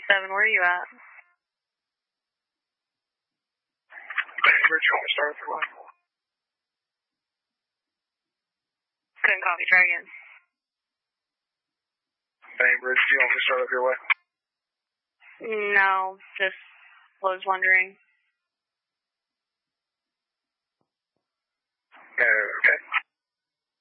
287, where are you at? Bainbridge, you want me to start with your way? Couldn't copy, try again. Bainbridge, do you want me to start with your way? No, just was wondering. No.